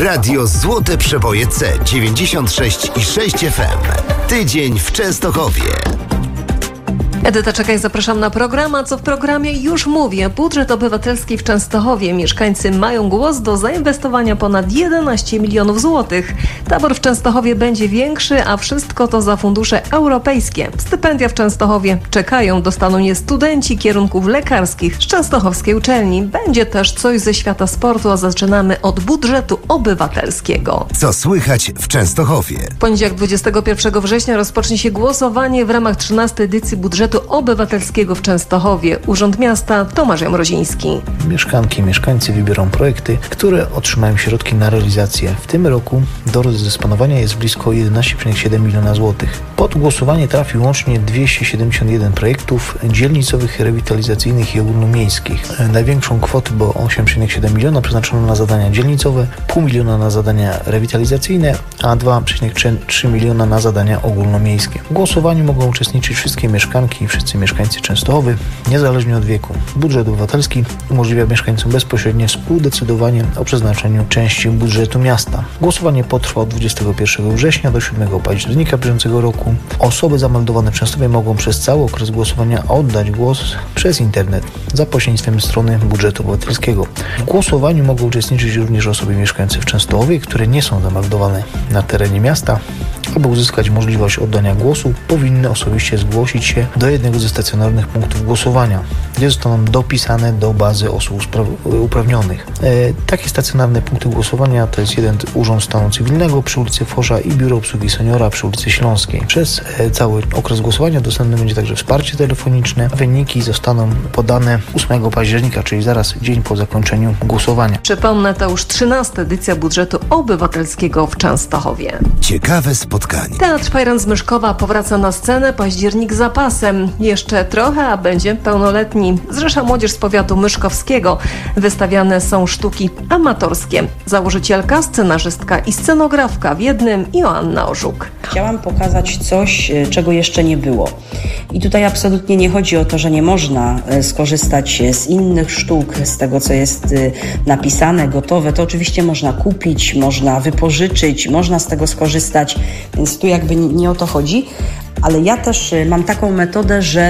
Radio Złote Przeboje C96,6 FM. Tydzień w Częstochowie. Edyta Czekaj, zapraszam na program, a co w programie już mówię. Budżet obywatelski w Częstochowie. Mieszkańcy mają głos do zainwestowania ponad 11 milionów złotych. Tabor w Częstochowie będzie większy, a wszystko to za fundusze europejskie. Stypendia w Częstochowie czekają. Dostaną je studenci kierunków lekarskich z częstochowskiej uczelni. Będzie też coś ze świata sportu, a zaczynamy od budżetu obywatelskiego. Co słychać w Częstochowie? W poniedziałek 21 września rozpocznie się głosowanie w ramach 13. edycji budżetu obywatelskiego w Częstochowie. Urząd Miasta, Tomasz Mroziński. Mieszkanki i mieszkańcy wybiorą projekty, które otrzymają środki na realizację. W tym roku do rozdysponowania jest blisko 11,7 miliona złotych. Pod głosowanie trafi łącznie 271 projektów dzielnicowych, rewitalizacyjnych i ogólnomiejskich. Największą kwotę, bo 8,7 miliona przeznaczono na zadania dzielnicowe, 0,5 miliona na zadania rewitalizacyjne, a 2,3 miliona na zadania ogólnomiejskie. W głosowaniu mogą uczestniczyć wszystkie mieszkanki i wszyscy mieszkańcy Częstochowy, niezależnie od wieku. Budżet obywatelski umożliwia mieszkańcom bezpośrednie współdecydowanie o przeznaczeniu części budżetu miasta. Głosowanie potrwa od 21 września do 7 października bieżącego roku. Osoby zameldowane w Częstochowie mogą przez cały okres głosowania oddać głos przez internet za pośrednictwem strony budżetu obywatelskiego. W głosowaniu mogą uczestniczyć również osoby mieszkające w Częstochowie, które nie są zameldowane na terenie miasta. Aby uzyskać możliwość oddania głosu, powinny osobiście zgłosić się do jednego ze stacjonarnych punktów głosowania, gdzie zostaną dopisane do bazy osób uprawnionych. Takie stacjonarne punkty głosowania to jest jeden Urząd Stanu Cywilnego przy ulicy Fosza i Biuro Obsługi Seniora przy ulicy Śląskiej. Przez cały okres głosowania dostępne będzie także wsparcie telefoniczne. Wyniki zostaną podane 8 października, czyli zaraz dzień po zakończeniu głosowania. Przypomnę, to już 13. edycja budżetu obywatelskiego w Częstochowie. Ciekawe spotkanie. Teatr Fajran z Myszkowa powraca na scenę, październik za pasem. Jeszcze trochę, a będzie pełnoletni. Zrzesza młodzież z powiatu myszkowskiego. Wystawiane są sztuki amatorskie. Założycielka, scenarzystka i scenografka w jednym Joanna Orzuk. Chciałam pokazać coś, czego jeszcze nie było. I tutaj absolutnie nie chodzi o to, że nie można skorzystać z innych sztuk, z tego, co jest napisane, gotowe. To oczywiście można kupić, można wypożyczyć, można z tego skorzystać, więc tu jakby nie o to chodzi. Ale ja też mam taką metodę, że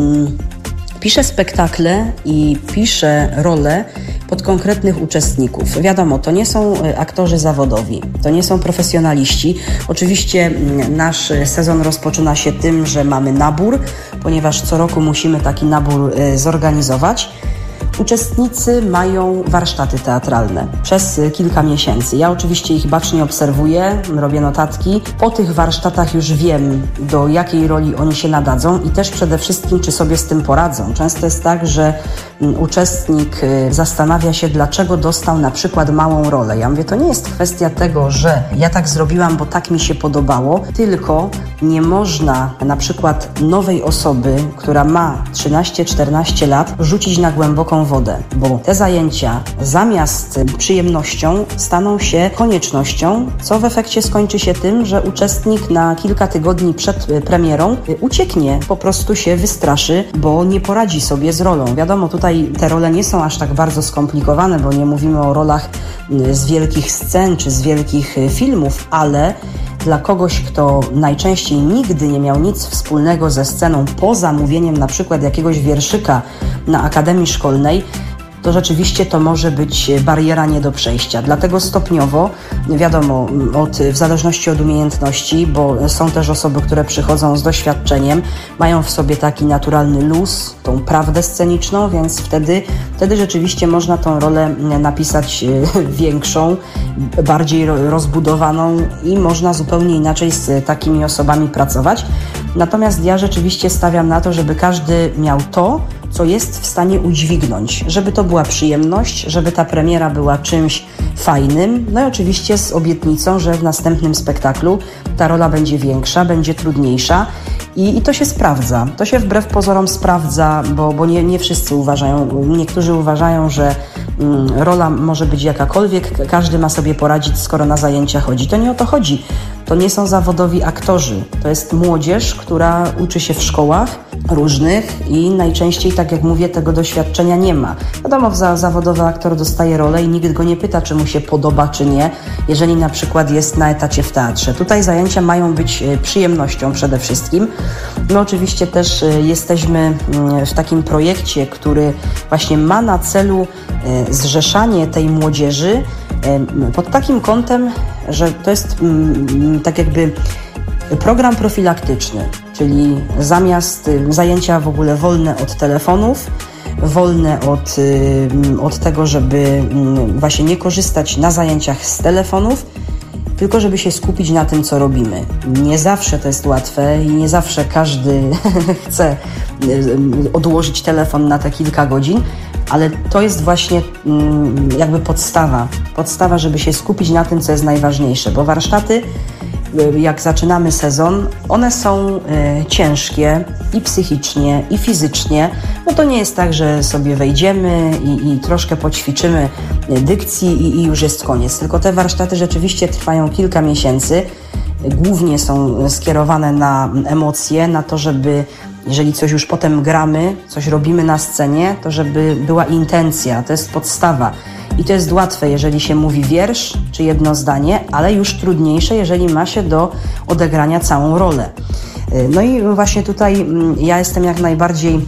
piszę spektakle i piszę role pod konkretnych uczestników. Wiadomo, to nie są aktorzy zawodowi, to nie są profesjonaliści. Oczywiście nasz sezon rozpoczyna się tym, że mamy nabór, ponieważ co roku musimy taki nabór zorganizować. Uczestnicy mają warsztaty teatralne przez kilka miesięcy. Ja oczywiście ich bacznie obserwuję, robię notatki. Po tych warsztatach już wiem, do jakiej roli oni się nadadzą i też przede wszystkim, czy sobie z tym poradzą. Często jest tak, że uczestnik zastanawia się, dlaczego dostał na przykład małą rolę. Ja mówię, to nie jest kwestia tego, że ja tak zrobiłam, bo tak mi się podobało, tylko nie można na przykład nowej osoby, która ma 13-14 lat, rzucić na głęboką wodę, bo te zajęcia zamiast przyjemnością staną się koniecznością, co w efekcie skończy się tym, że uczestnik na kilka tygodni przed premierą ucieknie, po prostu się wystraszy, bo nie poradzi sobie z rolą. Wiadomo, tutaj te role nie są aż tak bardzo skomplikowane, bo nie mówimy o rolach z wielkich scen czy z wielkich filmów, ale dla kogoś, kto najczęściej nigdy nie miał nic wspólnego ze sceną poza mówieniem na przykład jakiegoś wierszyka na akademii szkolnej, to rzeczywiście to może być bariera nie do przejścia. Dlatego stopniowo, wiadomo, w zależności od umiejętności, bo są też osoby, które przychodzą z doświadczeniem, mają w sobie taki naturalny luz, tą prawdę sceniczną, więc wtedy rzeczywiście można tą rolę napisać większą, bardziej rozbudowaną i można zupełnie inaczej z takimi osobami pracować. Natomiast ja rzeczywiście stawiam na to, żeby każdy miał to, co jest w stanie udźwignąć, żeby to była przyjemność, żeby ta premiera była czymś fajnym, no i oczywiście z obietnicą, że w następnym spektaklu ta rola będzie większa, będzie trudniejsza I to się sprawdza. To się wbrew pozorom sprawdza, bo nie wszyscy uważają, niektórzy uważają, że rola może być jakakolwiek, każdy ma sobie poradzić, skoro na zajęcia chodzi. To nie o to chodzi. To nie są zawodowi aktorzy. To jest młodzież, która uczy się w szkołach różnych i najczęściej, tak jak mówię, tego doświadczenia nie ma. Wiadomo, zawodowy aktor dostaje rolę i nikt go nie pyta, czy mu się podoba, czy nie, jeżeli na przykład jest na etacie w teatrze. Tutaj zajęcia mają być przyjemnością przede wszystkim. My oczywiście też jesteśmy w takim projekcie, który właśnie ma na celu zrzeszanie tej młodzieży pod takim kątem, że to jest tak jakby program profilaktyczny, czyli zamiast zajęcia w ogóle wolne od telefonów, wolne od tego, żeby właśnie nie korzystać na zajęciach z telefonów, tylko żeby się skupić na tym, co robimy. Nie zawsze to jest łatwe i nie zawsze każdy chce odłożyć telefon na te kilka godzin, ale to jest właśnie jakby podstawa, żeby się skupić na tym, co jest najważniejsze, bo warsztaty, jak zaczynamy sezon, one są ciężkie i psychicznie, i fizycznie. No to nie jest tak, że sobie wejdziemy i troszkę poćwiczymy dykcji i już jest koniec. Tylko te warsztaty rzeczywiście trwają kilka miesięcy. Głównie są skierowane na emocje, na to, żeby jeżeli coś już potem gramy, coś robimy na scenie, to żeby była intencja, to jest podstawa. I to jest łatwe, jeżeli się mówi wiersz czy jedno zdanie, ale już trudniejsze, jeżeli ma się do odegrania całą rolę. No i właśnie tutaj ja jestem jak najbardziej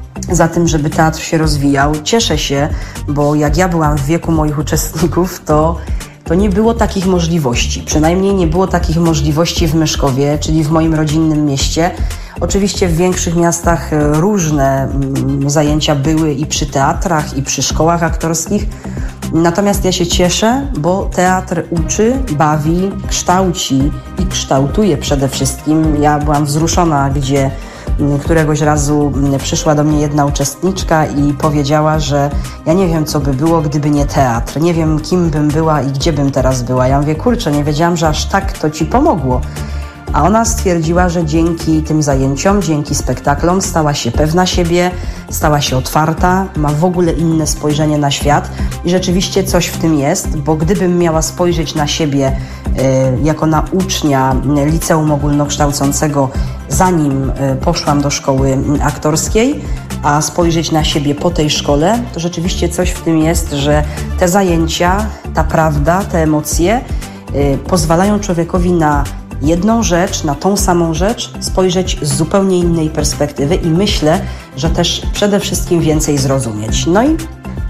za tym, żeby teatr się rozwijał. Cieszę się, bo jak ja byłam w wieku moich uczestników, to nie było takich możliwości. Przynajmniej nie było takich możliwości w Myszkowie, czyli w moim rodzinnym mieście. Oczywiście w większych miastach różne zajęcia były i przy teatrach, i przy szkołach aktorskich. Natomiast ja się cieszę, bo teatr uczy, bawi, kształci i kształtuje przede wszystkim. Ja byłam wzruszona, gdzie któregoś razu przyszła do mnie jedna uczestniczka i powiedziała, że ja nie wiem, co by było, gdyby nie teatr. Nie wiem, kim bym była i gdzie bym teraz była. Ja mówię, kurczę, nie wiedziałam, że aż tak to ci pomogło. A ona stwierdziła, że dzięki tym zajęciom, dzięki spektaklom stała się pewna siebie, stała się otwarta, ma w ogóle inne spojrzenie na świat i rzeczywiście coś w tym jest, bo gdybym miała spojrzeć na siebie jako na ucznia liceum ogólnokształcącego, zanim poszłam do szkoły aktorskiej, a spojrzeć na siebie po tej szkole, to rzeczywiście coś w tym jest, że te zajęcia, ta prawda, te emocje pozwalają człowiekowi na jedną rzecz, na tą samą rzecz spojrzeć z zupełnie innej perspektywy i myślę, że też przede wszystkim więcej zrozumieć. No i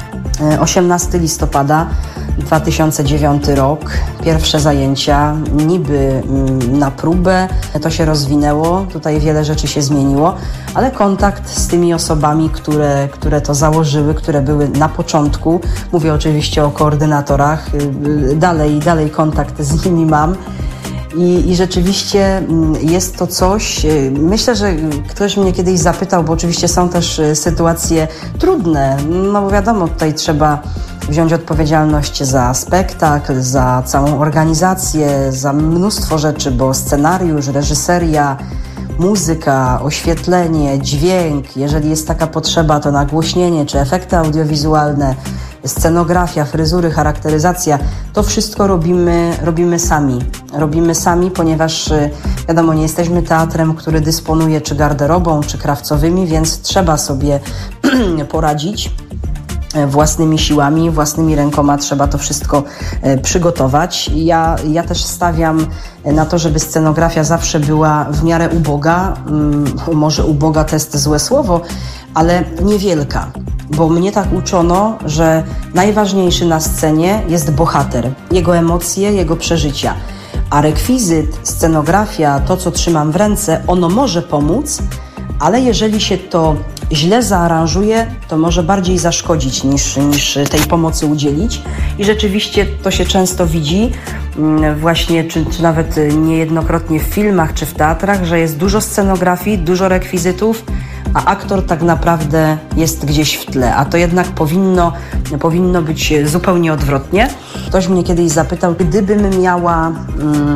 18 listopada 2009 rok, pierwsze zajęcia, niby na próbę, to się rozwinęło, tutaj wiele rzeczy się zmieniło, ale kontakt z tymi osobami, które to założyły, które były na początku, mówię oczywiście o koordynatorach, dalej kontakt z nimi mam. I rzeczywiście jest to coś, myślę, że ktoś mnie kiedyś zapytał, bo oczywiście są też sytuacje trudne, no bo wiadomo, tutaj trzeba wziąć odpowiedzialność za spektakl, za całą organizację, za mnóstwo rzeczy, bo scenariusz, reżyseria, muzyka, oświetlenie, dźwięk, jeżeli jest taka potrzeba, to nagłośnienie czy efekty audiowizualne, scenografia, fryzury, charakteryzacja, to wszystko robimy sami. Robimy sami, ponieważ wiadomo, nie jesteśmy teatrem, który dysponuje czy garderobą, czy krawcowymi, więc trzeba sobie poradzić własnymi siłami, własnymi rękoma trzeba to wszystko przygotować. Ja też stawiam na to, żeby scenografia zawsze była w miarę uboga, może uboga to jest złe słowo, ale niewielka. Bo mnie tak uczono, że najważniejszy na scenie jest bohater, jego emocje, jego przeżycia. A rekwizyt, scenografia, to co trzymam w ręce, ono może pomóc, ale jeżeli się to źle zaaranżuje, to może bardziej zaszkodzić niż tej pomocy udzielić. I rzeczywiście to się często widzi właśnie, czy nawet niejednokrotnie w filmach, czy w teatrach, że jest dużo scenografii, dużo rekwizytów, a aktor tak naprawdę jest gdzieś w tle, a to jednak powinno być zupełnie odwrotnie. Ktoś mnie kiedyś zapytał, gdybym miała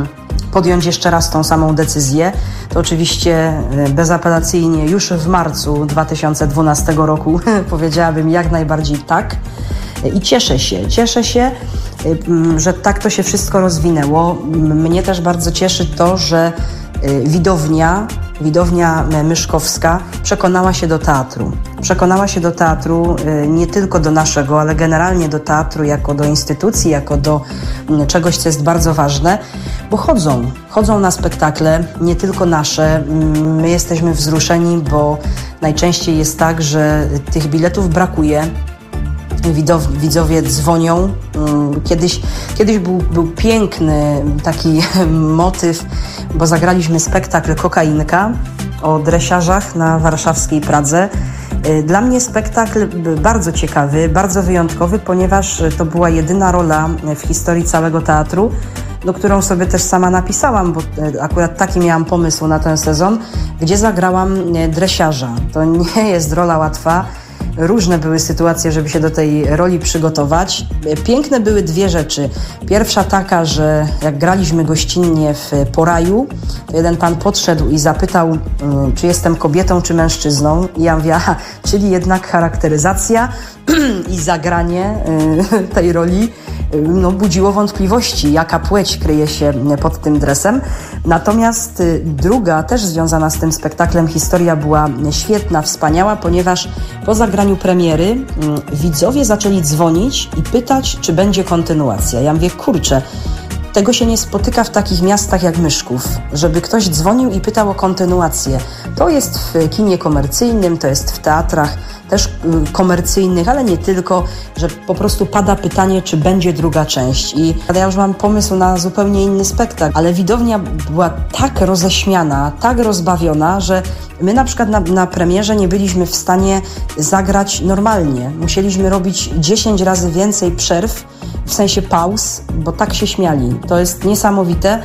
podjąć jeszcze raz tą samą decyzję, to oczywiście bezapelacyjnie już w marcu 2012 roku powiedziałabym jak najbardziej tak. I cieszę się, że tak to się wszystko rozwinęło. Mnie też bardzo cieszy to, że widownia myszkowska przekonała się do teatru. Przekonała się do teatru nie tylko do naszego, ale generalnie do teatru jako do instytucji, jako do czegoś, co jest bardzo ważne, bo chodzą na spektakle, nie tylko nasze. My jesteśmy wzruszeni, bo najczęściej jest tak, że tych biletów brakuje. Widzowie dzwonią. Kiedyś był piękny taki motyw, bo zagraliśmy spektakl Kokainka o dresiarzach na warszawskiej Pradze. Dla mnie spektakl bardzo ciekawy, bardzo wyjątkowy, ponieważ to była jedyna rola w historii całego teatru, którą sobie też sama napisałam, bo akurat taki miałam pomysł na ten sezon, gdzie zagrałam dresiarza. To nie jest rola łatwa. Różne były sytuacje, żeby się do tej roli przygotować. Piękne były dwie rzeczy. Pierwsza taka, że jak graliśmy gościnnie w Poraju, to jeden pan podszedł i zapytał, czy jestem kobietą, czy mężczyzną. I ja mówię, czyli jednak charakteryzacja i zagranie tej roli budziło wątpliwości, jaka płeć kryje się pod tym dresem. Natomiast druga, też związana z tym spektaklem, historia była świetna, wspaniała, ponieważ po zagraniu premiery widzowie zaczęli dzwonić i pytać, czy będzie kontynuacja. Ja mówię, kurczę, tego się nie spotyka w takich miastach jak Myszków, żeby ktoś dzwonił i pytał o kontynuację. To jest w kinie komercyjnym, to jest w teatrach też komercyjnych, ale nie tylko, że po prostu pada pytanie, czy będzie druga część. I ja już mam pomysł na zupełnie inny spektakl, ale widownia była tak roześmiana, tak rozbawiona, że my na przykład na premierze nie byliśmy w stanie zagrać normalnie. Musieliśmy robić 10 razy więcej przerw, w sensie pauz, bo tak się śmiali. To jest niesamowite,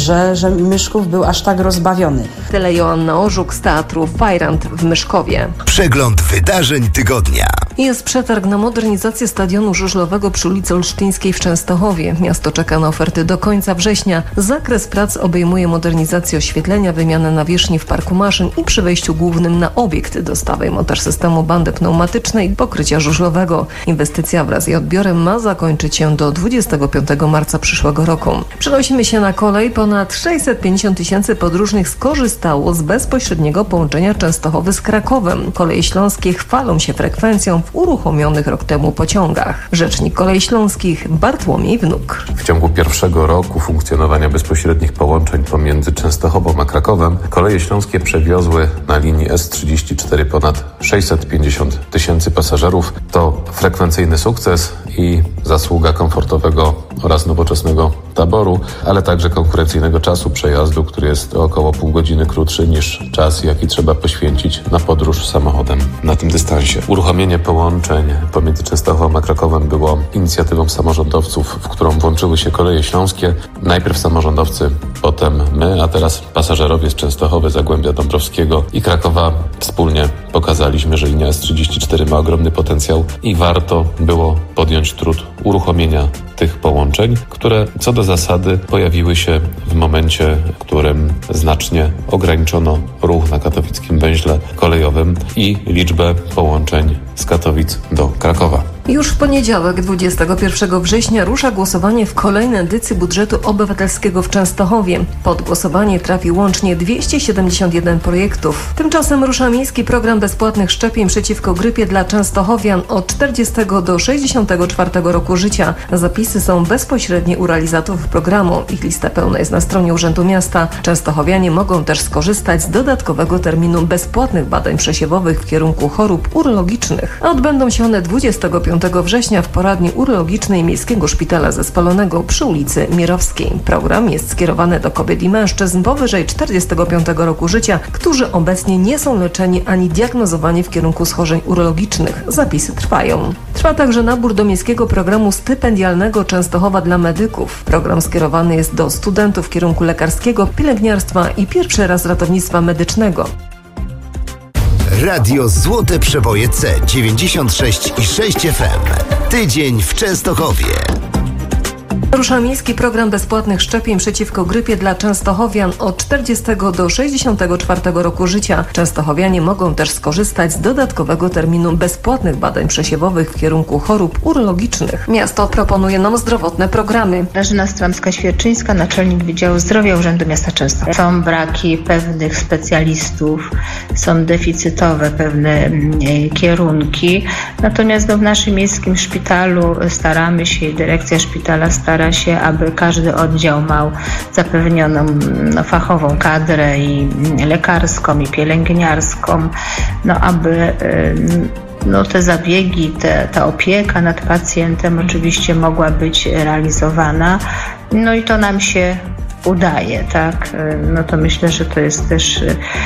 że Myszków był aż tak rozbawiony. Tyle Joanna Orzuk z teatru Fajrant w Myszkowie. Przegląd wydarzeń tygodnia. Jest przetarg na modernizację stadionu żużlowego przy ulicy Olsztyńskiej w Częstochowie. Miasto czeka na oferty do końca września. Zakres prac obejmuje modernizację oświetlenia, wymianę nawierzchni w parku maszyn i przy wejściu głównym na obiekt dostawę i montaż systemu bandy pneumatycznej i pokrycia żużlowego. Inwestycja wraz z jej odbiorem ma zakończyć się do 25 marca przyszłego roku. Przenosimy się na kolej. Ponad 650 000 podróżnych skorzystało z bezpośredniego połączenia Częstochowy z Krakowem. Koleje Śląskie chwalą się frekwencją w uruchomionych rok temu pociągach. Rzecznik Kolei Śląskich Bartłomiej Wnuk. W ciągu pierwszego roku funkcjonowania bezpośrednich połączeń pomiędzy Częstochową a Krakowem Koleje Śląskie przewiozły na linii S34 ponad 650 000 pasażerów. To frekwencyjny sukces i zasługa komfortowego oraz nowoczesnego taboru, ale także konkurencyjnego czasu przejazdu, który jest o około pół godziny krótszy niż czas, jaki trzeba poświęcić na podróż samochodem na tym dystansie. Uruchomienie połączeń pomiędzy Częstochową a Krakowem było inicjatywą samorządowców, w którą włączyły się Koleje Śląskie. Najpierw samorządowcy, potem my, a teraz pasażerowie z Częstochowy, Zagłębia Dąbrowskiego i Krakowa wspólnie pokazaliśmy, że linia S34 ma ogromny potencjał i warto było podjąć trud uruchomienia tych połączeń, które co do zasady pojawiły się w momencie, w którym znacznie ograniczono ruch na katowickim węźle kolejowym i liczbę połączeń z Katowic do Krakowa. Już w poniedziałek, 21 września, rusza głosowanie w kolejnej edycji budżetu obywatelskiego w Częstochowie. Pod głosowanie trafi łącznie 271 projektów. Tymczasem rusza miejski program bezpłatnych szczepień przeciwko grypie dla częstochowian od 40 do 64 roku życia. Zapisy są bezpośrednie u realizatorów programu. Ich lista pełna jest na stronie Urzędu Miasta. Częstochowianie mogą też skorzystać z dodatkowego terminu bezpłatnych badań przesiewowych w kierunku chorób urologicznych. A odbędą się one 25 września w poradni urologicznej Miejskiego Szpitala Zespolonego przy ulicy Mirowskiej. Program jest skierowany do kobiet i mężczyzn powyżej 45 roku życia, którzy obecnie nie są leczeni ani diagnozowani w kierunku schorzeń urologicznych. Zapisy trwają. Trwa także nabór do Miejskiego Programu Stypendialnego Częstochowa dla medyków. Program skierowany jest do studentów w kierunku lekarskiego, pielęgniarstwa i pierwszy raz ratownictwa medycznego. Radio Złote Przeboje C96,6 FM. Tydzień w Częstochowie. Rusza miejski program bezpłatnych szczepień przeciwko grypie dla częstochowian od 40 do 64 roku życia. Częstochowianie mogą też skorzystać z dodatkowego terminu bezpłatnych badań przesiewowych w kierunku chorób urologicznych. Miasto proponuje nam zdrowotne programy. Grażyna Stramska-Świerczyńska, naczelnik Wydziału Zdrowia Urzędu Miasta Częstochowa. Są braki pewnych specjalistów, są deficytowe pewne kierunki, natomiast w naszym miejskim szpitalu staramy się i dyrekcja szpitala stara się, aby każdy oddział miał zapewnioną fachową kadrę i lekarską, i pielęgniarską, aby te zabiegi, ta opieka nad pacjentem oczywiście mogła być realizowana. I to nam się udaje, tak? To myślę, że to jest też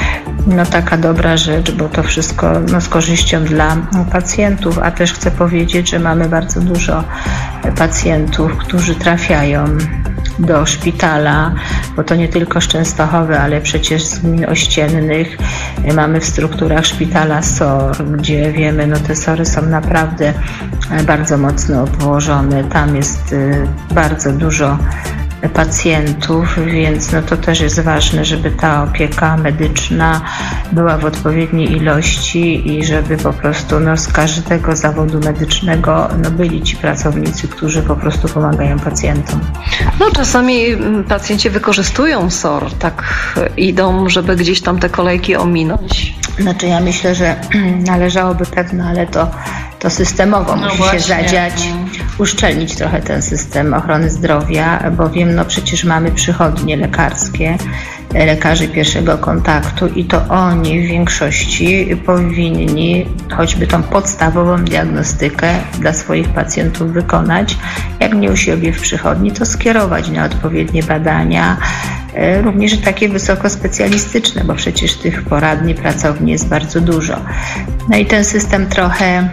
taka dobra rzecz, bo to wszystko z korzyścią dla pacjentów, a też chcę powiedzieć, że mamy bardzo dużo pacjentów, którzy trafiają do szpitala, bo to nie tylko z Częstochowy, ale przecież z gmin ościennych. Mamy w strukturach szpitala SOR, gdzie wiemy, te SOR-y są naprawdę bardzo mocno obłożone. Tam jest bardzo dużo pacjentów, więc to też jest ważne, żeby ta opieka medyczna była w odpowiedniej ilości i żeby po prostu z każdego zawodu medycznego byli ci pracownicy, którzy po prostu pomagają pacjentom. Czasami pacjenci wykorzystują SOR, tak idą, żeby gdzieś tam te kolejki ominąć. Ja myślę, że należałoby pewno, ale to systemowo musi się zadziać, uszczelnić trochę ten system ochrony zdrowia, bowiem przecież mamy przychodnie lekarskie, lekarzy pierwszego kontaktu i to oni w większości powinni choćby tą podstawową diagnostykę dla swoich pacjentów wykonać. Jak nie u siebie w przychodni, to skierować na odpowiednie badania, również takie wysokospecjalistyczne, bo przecież tych poradni, pracowni jest bardzo dużo. I ten system trochę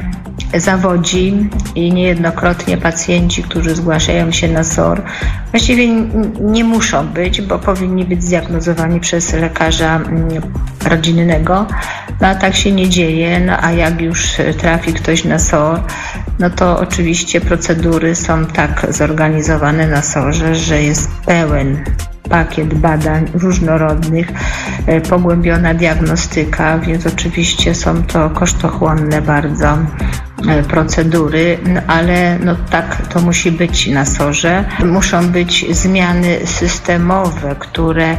zawodzi i niejednokrotnie pacjenci, którzy zgłaszają się na SOR, właściwie nie muszą być, bo powinni być zdiagnozowani przez lekarza rodzinnego, a tak się nie dzieje, a jak już trafi ktoś na SOR, to oczywiście procedury są tak zorganizowane na SOR-ze, że jest pełen pakiet badań różnorodnych, pogłębiona diagnostyka, więc oczywiście są to kosztochłonne bardzo procedury, ale tak to musi być na SOR-ze. Muszą być zmiany systemowe, które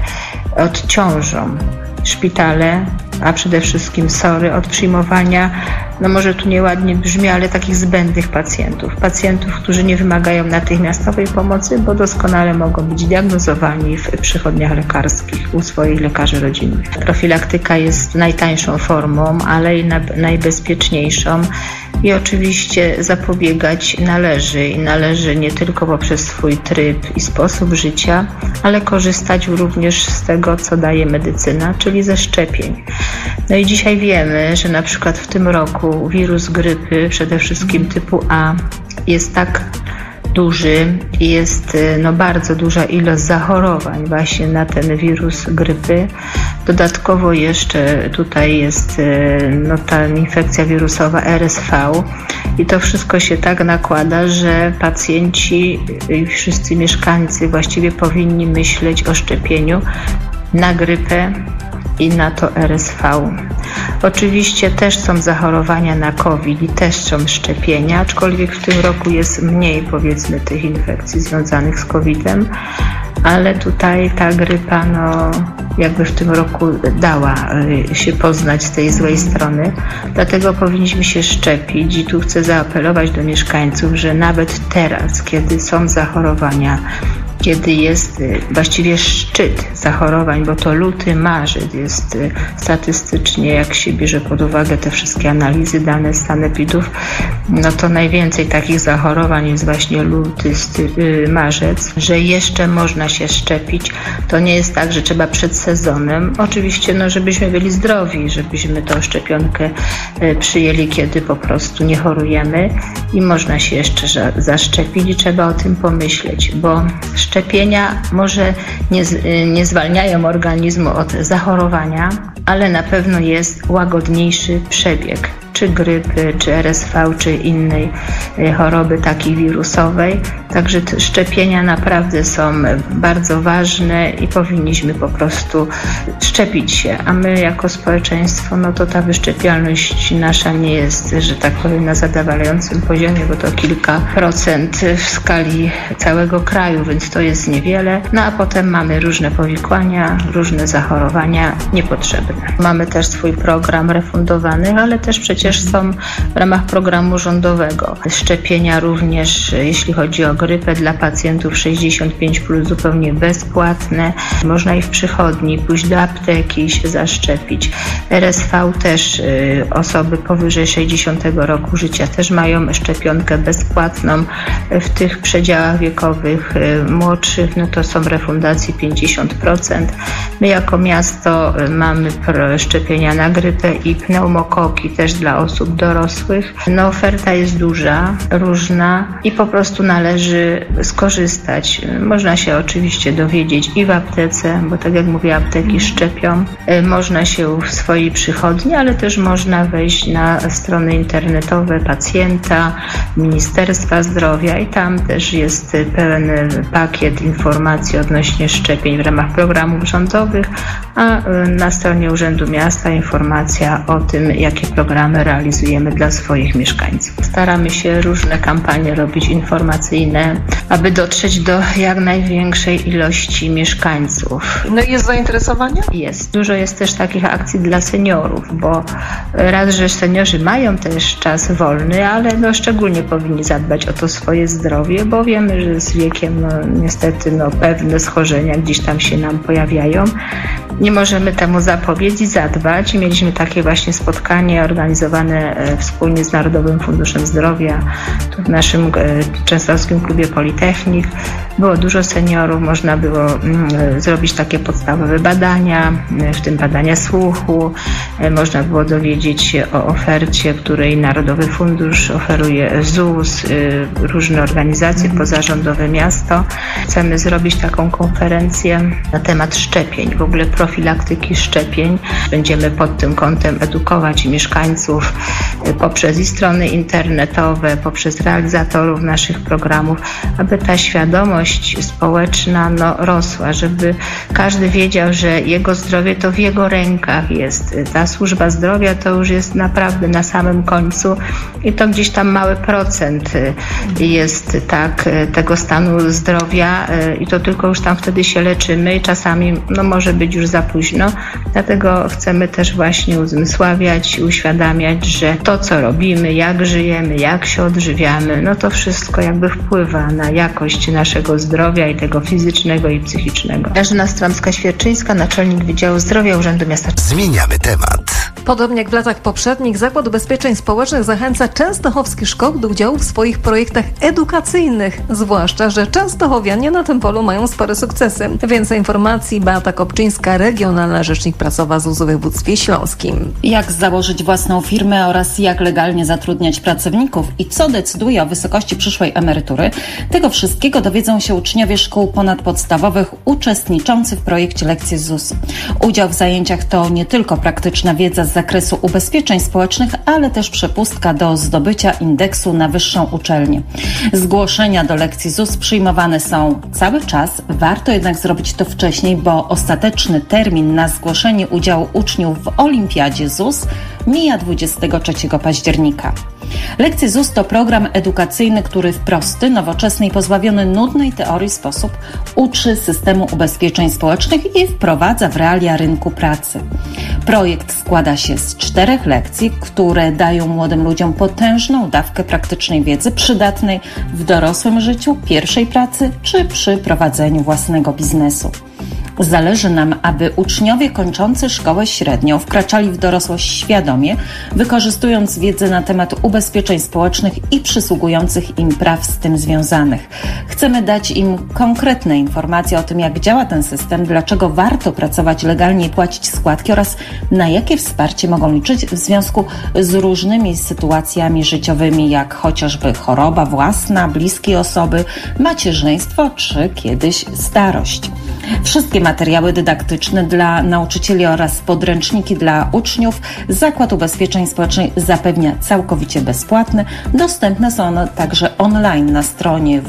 odciążą szpitale, a przede wszystkim SOR-y od przyjmowania, może tu nieładnie brzmi, ale takich zbędnych pacjentów, którzy nie wymagają natychmiastowej pomocy, bo doskonale mogą być diagnozowani w przychodniach lekarskich u swoich lekarzy rodzinnych. Profilaktyka jest najtańszą formą, ale i najbezpieczniejszą i oczywiście zapobiegać należy nie tylko poprzez swój tryb i sposób życia, ale korzystać również z tego, co daje medycyna, czyli ze szczepień. I dzisiaj wiemy, że na przykład w tym roku wirus grypy, przede wszystkim typu A, jest tak duży i jest bardzo duża ilość zachorowań właśnie na ten wirus grypy. Dodatkowo jeszcze tutaj jest ta infekcja wirusowa RSV i to wszystko się tak nakłada, że pacjenci i wszyscy mieszkańcy właściwie powinni myśleć o szczepieniu na grypę i na to RSV. Oczywiście też są zachorowania na COVID i też są szczepienia, aczkolwiek w tym roku jest mniej, powiedzmy, tych infekcji związanych z COVID-em, ale tutaj ta grypa jakby w tym roku dała się poznać z tej złej strony, dlatego powinniśmy się szczepić i tu chcę zaapelować do mieszkańców, że nawet teraz, kiedy są zachorowania, kiedy jest właściwie szczyt zachorowań, bo to luty, marzec jest statystycznie, jak się bierze pod uwagę te wszystkie analizy, dane z sanepidów, to najwięcej takich zachorowań jest właśnie luty, marzec, że jeszcze można się szczepić. To nie jest tak, że trzeba przed sezonem. Oczywiście, żebyśmy byli zdrowi, żebyśmy tą szczepionkę przyjęli, kiedy po prostu nie chorujemy i można się jeszcze zaszczepić i trzeba o tym pomyśleć, bo szczepienia może nie zwalniają organizmu od zachorowania, ale na pewno jest łagodniejszy przebieg. czy grypy, czy RSV, czy innej choroby takiej wirusowej. Także szczepienia naprawdę są bardzo ważne i powinniśmy po prostu szczepić się. A my jako społeczeństwo, no to ta wyszczepialność nasza nie jest, że tak powiem, na zadowalającym poziomie, bo to kilka procent w skali całego kraju, więc to jest niewiele. No a potem mamy różne powikłania, różne zachorowania niepotrzebne. Mamy też swój program refundowany, ale też przecież są w ramach programu rządowego szczepienia również, jeśli chodzi o grypę, dla pacjentów 65+, zupełnie bezpłatne. Można i w przychodni pójść do apteki i się zaszczepić. RSV też osoby powyżej 60 roku życia też mają szczepionkę bezpłatną. W tych przedziałach wiekowych młodszych, no to są refundacje 50%. My jako miasto mamy szczepienia na grypę i pneumokoki też dla osób dorosłych. No oferta jest duża, różna i po prostu należy skorzystać. Można się oczywiście dowiedzieć i w aptece, bo tak jak mówię, apteki szczepią. Można się w swojej przychodni, ale też można wejść na strony internetowe pacjenta, Ministerstwa Zdrowia i tam też jest pełen pakiet informacji odnośnie szczepień w ramach programów rządowych, a na stronie Urzędu Miasta informacja o tym, jakie programy realizujemy dla swoich mieszkańców. Staramy się różne kampanie robić informacyjne, aby dotrzeć do jak największej ilości mieszkańców. No i jest zainteresowanie? Jest. Dużo jest też takich akcji dla seniorów, bo raz, że seniorzy mają też czas wolny, ale no szczególnie powinni zadbać o to swoje zdrowie, bo wiemy, że z wiekiem niestety pewne schorzenia gdzieś tam się nam pojawiają. Nie możemy temu zapobiec i zadbać. Mieliśmy takie właśnie spotkanie organizowane wspólnie z Narodowym Funduszem Zdrowia tu w naszym częstochowskim klubie Politechnik. Było dużo seniorów, można było zrobić takie podstawowe badania, w tym badania słuchu. Można było dowiedzieć się o ofercie, której Narodowy Fundusz oferuje, ZUS, różne organizacje pozarządowe, miasto. Chcemy zrobić taką konferencję na temat szczepień, w ogóle profilaktyki szczepień. Będziemy pod tym kątem edukować mieszkańców poprzez i strony internetowe, poprzez realizatorów naszych programów, aby ta świadomość społeczna rosła, żeby każdy wiedział, że jego zdrowie to w jego rękach jest. Ta służba zdrowia to już jest naprawdę na samym końcu i to gdzieś tam mały procent jest tego stanu zdrowia i to tylko już tam wtedy się leczymy i czasami może być już za późno. Dlatego chcemy też właśnie uzmysławiać i uświadamiać, że to, co robimy, jak żyjemy, jak się odżywiamy, to wszystko jakby wpływa na jakość naszego zdrowia i tego fizycznego i psychicznego. Grażyna Stramska-Świerczyńska, naczelnik Wydziału Zdrowia Urzędu Miasta. Zmieniamy temat. Podobnie jak w latach poprzednich, Zakład Ubezpieczeń Społecznych zachęca częstochowskich szkoł do udziału w swoich projektach edukacyjnych, zwłaszcza, że częstochowianie na tym polu mają spore sukcesy. Więcej informacji Beata Kopczyńska, regionalna rzecznik prasowa ZUS w województwie śląskim. Jak założyć własną firmę oraz jak legalnie zatrudniać pracowników i co decyduje o wysokości przyszłej emerytury, tego wszystkiego dowiedzą się uczniowie szkół ponadpodstawowych uczestniczący w projekcie Lekcje ZUS. Udział w zajęciach to nie tylko praktyczna wiedza z zakresu ubezpieczeń społecznych, ale też przepustka do zdobycia indeksu na wyższą uczelnię. Zgłoszenia do lekcji ZUS przyjmowane są cały czas, warto jednak zrobić to wcześniej, bo ostateczny termin na zgłoszenie udziału uczniów w Olimpiadzie ZUS mija 23 października. Lekcje ZUS to program edukacyjny, który w prosty, nowoczesny i pozbawiony nudnej teorii sposób uczy systemu ubezpieczeń społecznych i wprowadza w realia rynku pracy. Projekt składa się z 4 lekcji, które dają młodym ludziom potężną dawkę praktycznej wiedzy przydatnej w dorosłym życiu, pierwszej pracy czy przy prowadzeniu własnego biznesu. Zależy nam, aby uczniowie kończący szkołę średnią wkraczali w dorosłość świadomie, wykorzystując wiedzę na temat ubezpieczeń społecznych i przysługujących im praw z tym związanych. Chcemy dać im konkretne informacje o tym, jak działa ten system, dlaczego warto pracować legalnie i płacić składki oraz na jakie wsparcie mogą liczyć w związku z różnymi sytuacjami życiowymi, jak chociażby choroba własna, bliskiej osoby, macierzyństwo czy kiedyś starość. Wszystkie materiały dydaktyczne dla nauczycieli oraz podręczniki dla uczniów Zakład Ubezpieczeń Społecznych zapewnia całkowicie bezpłatne. Dostępne są one także online na stronie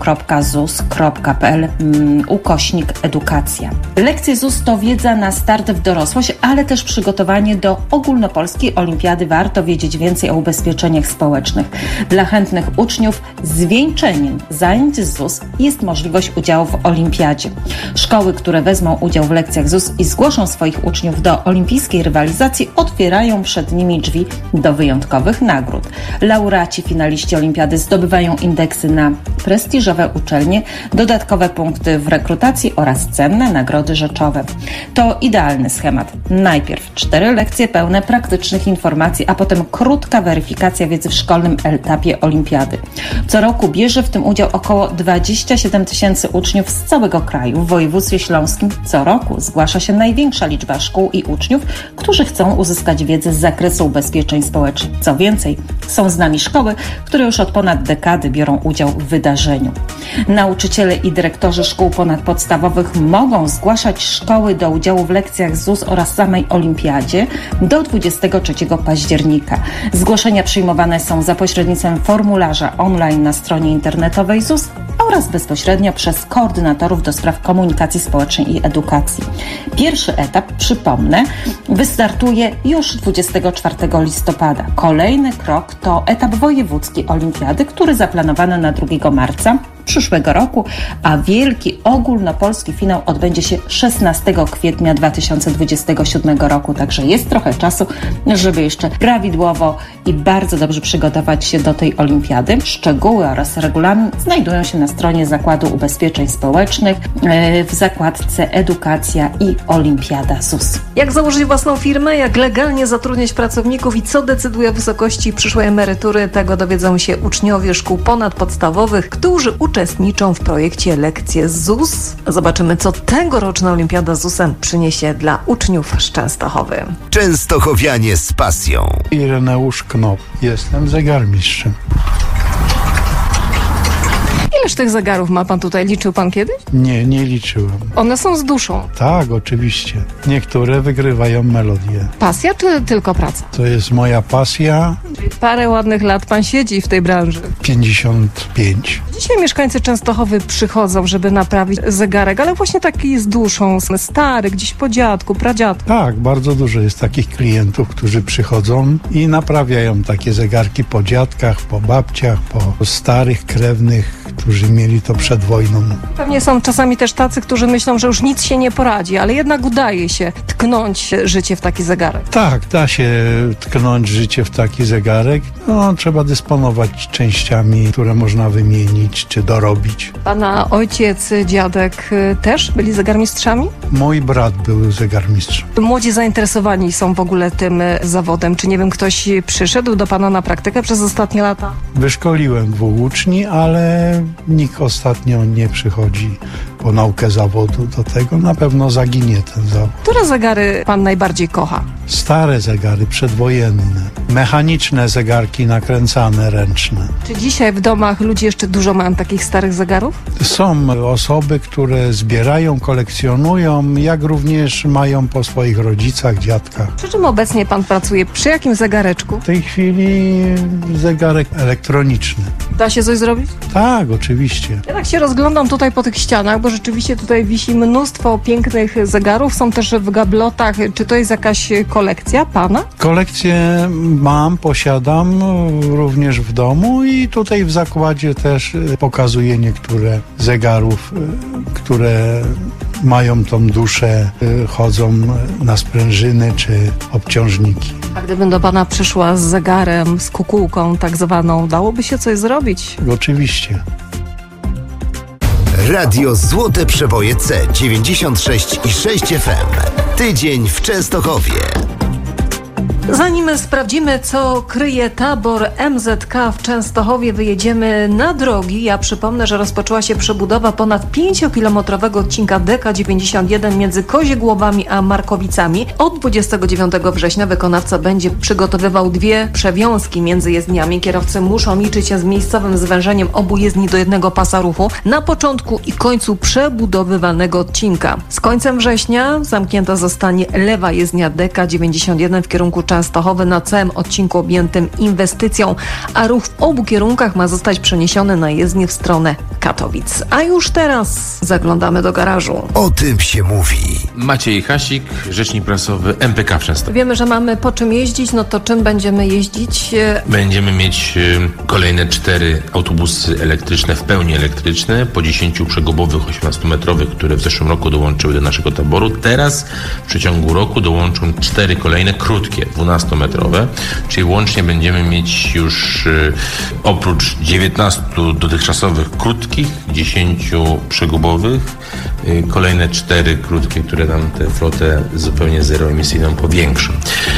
www.zus.pl/edukacja. Lekcje ZUS to wiedza na start w dorosłość, ale też przygotowanie do ogólnopolskiej olimpiady. Warto wiedzieć więcej o ubezpieczeniach społecznych. Dla chętnych uczniów zwieńczeniem zajęć z ZUS jest możliwość udziału w olimpiadzie. Szkoły, które wezmą udział w lekcjach ZUS i zgłoszą swoich uczniów do olimpijskiej rywalizacji, otwierają przed nimi drzwi do wyjątkowych nagród. Laureaci, finaliści olimpiady zdobywają indeksy na prestiżowe uczelnie, dodatkowe punkty w rekrutacji oraz cenne nagrody rzeczowe. To idealny schemat. Najpierw 4 lekcje pełne praktycznych informacji, a potem krótka weryfikacja wiedzy w szkolnym etapie olimpiady. Co roku bierze w tym udział około 27 000 uczniów z całego kraju. W województwie śląskim co roku zgłasza się największa liczba szkół i uczniów, którzy chcą uzyskać wiedzę z zakresu ubezpieczeń społecznych. Co więcej, są z nami szkoły, które już od ponad dekady biorą udział w wydarzeniu. Nauczyciele i dyrektorzy szkół ponadpodstawowych mogą zgłaszać szkoły do udziału w lekcjach ZUS oraz samej olimpiadzie do 23 października. Zgłoszenia przyjmowane są za pośrednictwem formularza online na stronie internetowej ZUS oraz bezpośrednio przez koordynatorów do spraw komunikacji społecznej i edukacji. Pierwszy etap, przypomnę, wystartuje już 24 listopada. Kolejny krok to etap wojewódzki olimpiady, który zaplanowano na 2 marca przyszłego roku, a wielki ogólnopolski finał odbędzie się 16 kwietnia 2027 roku, także jest trochę czasu, żeby jeszcze prawidłowo i bardzo dobrze przygotować się do tej olimpiady. Szczegóły oraz regulamin znajdują się na stronie Zakładu Ubezpieczeń Społecznych w zakładce Edukacja i Olimpiada ZUS. Jak założyć własną firmę, jak legalnie zatrudniać pracowników i co decyduje o wysokości przyszłej emerytury, tego dowiedzą się uczniowie szkół ponadpodstawowych, którzy uczestniczą w projekcie Lekcje ZUS. Zobaczymy, co tegoroczna Olimpiada z ZUS-em przyniesie dla uczniów z Częstochowy. Częstochowianie z pasją. Ireneusz Knop. Jestem zegarmistrzem. Ileż tych zegarów ma pan tutaj? Liczył pan kiedyś? Nie liczyłem. One są z duszą. Tak, oczywiście. Niektóre wygrywają melodię. Pasja czy tylko praca? To jest moja pasja. Parę ładnych lat pan siedzi w tej branży. 55. Dzisiaj mieszkańcy Częstochowy przychodzą, żeby naprawić zegarek, ale właśnie taki z duszą, stary, gdzieś po dziadku, pradziadku. Tak, bardzo dużo jest takich klientów, którzy przychodzą i naprawiają takie zegarki po dziadkach, po babciach, po starych krewnych, którzy mieli to przed wojną. Pewnie są czasami też tacy, którzy myślą, że już nic się nie poradzi, ale jednak udaje się tknąć życie w taki zegarek. Tak, da się tknąć życie w taki zegarek. No, trzeba dysponować częściami, które można wymienić czy dorobić. Pana ojciec, dziadek też byli zegarmistrzami? Mój brat był zegarmistrzem. Młodzi zainteresowani są w ogóle tym zawodem. Czy nie wiem, ktoś przyszedł do pana na praktykę przez ostatnie lata? Wyszkoliłem 2 uczni, ale nikt ostatnio nie przychodzi po naukę zawodu do tego. Na pewno zaginie ten zawód. Które zegary pan najbardziej kocha? Stare zegary, przedwojenne. Mechaniczne zegarki nakręcane, ręczne. Czy dzisiaj w domach ludzie jeszcze dużo mają takich starych zegarów? Są osoby, które zbierają, kolekcjonują, jak również mają po swoich rodzicach, dziadkach. Przy czym obecnie pan pracuje? Przy jakim zegareczku? W tej chwili zegarek elektroniczny. Da się coś zrobić? Tak, oczywiście. Ja tak się rozglądam tutaj po tych ścianach, bo rzeczywiście tutaj wisi mnóstwo pięknych zegarów. Są też w gablotach. Czy to jest jakaś kolekcja pana? Kolekcję mam, posiadam również w domu i tutaj w zakładzie też pokazuję niektóre zegarów, które mają tą duszę, chodzą na sprężyny czy obciążniki. A gdybym do pana przyszła z zegarem, z kukułką tak zwaną, dałoby się coś zrobić? Oczywiście. Radio Złote Przeboje C 96,6 FM. Tydzień w Częstochowie. Zanim sprawdzimy, co kryje tabor MZK w Częstochowie, wyjedziemy na drogi. Ja przypomnę, że rozpoczęła się przebudowa ponad 5-kilometrowego odcinka DK91 między Koziegłowami a Markowicami. Od 29 września wykonawca będzie przygotowywał 2 przewiązki między jezdniami. Kierowcy muszą liczyć się z miejscowym zwężeniem obu jezdni do jednego pasa ruchu na początku i końcu przebudowywanego odcinka. Z końcem września zamknięta zostanie lewa jezdnia DK91 w kierunku Częstochowy na całym odcinku objętym inwestycją, a ruch w obu kierunkach ma zostać przeniesiony na jezdnię w stronę Katowic. A już teraz zaglądamy do garażu. O tym się mówi. Maciej Hasik, rzecznik prasowy MPK w Częstochowie. Wiemy, że mamy po czym jeździć, no to czym będziemy jeździć? Będziemy mieć kolejne 4 autobusy elektryczne, w pełni elektryczne, po 10 przegubowych 18-metrowych, które w zeszłym roku dołączyły do naszego taboru. Teraz w przeciągu roku dołączą 4 kolejne krótkie, 12-metrowe, czyli łącznie będziemy mieć już oprócz 19 dotychczasowych krótkich, 10 przegubowych, kolejne 4 krótkie, które nam tę flotę zupełnie zeroemisyjną powiększą.